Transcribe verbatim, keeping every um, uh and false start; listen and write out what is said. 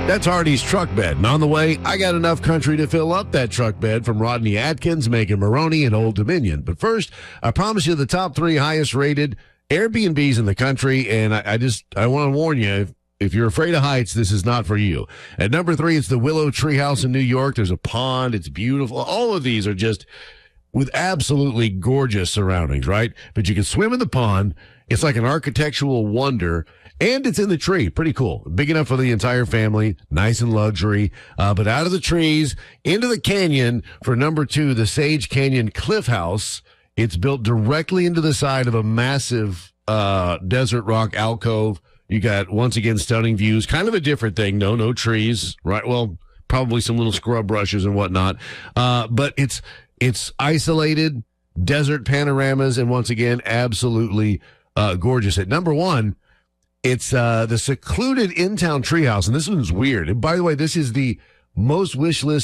That's Hardy's truck bed. And on the way, I got enough country to fill up that truck bed from Rodney Atkins, Megan Maroney, and Old Dominion. But first, I promise you the top three highest rated Airbnbs in the country. And I, I just, I want to warn you, if, if you're afraid of heights, this is not for you. At number three, it's the Willow Tree House in New York. There's a pond. It's beautiful. All of these are just with absolutely gorgeous surroundings, right? But you can swim in the pond. It's like an architectural wonder. And it's in the tree. Pretty cool. Big enough for the entire family. Nice and luxury. Uh, but out of the trees, into the canyon for number two, the Sage Canyon Cliff House. It's built directly into the side of a massive uh desert rock alcove. You got, once again, stunning views. Kind of a different thing. No, no trees. Right. Well, probably some little scrub brushes and whatnot. Uh, but it's, it's isolated, desert panoramas, and once again, absolutely uh gorgeous. At number one, it's uh the secluded in-town treehouse, and this one's weird. And by the way, this is the most wish list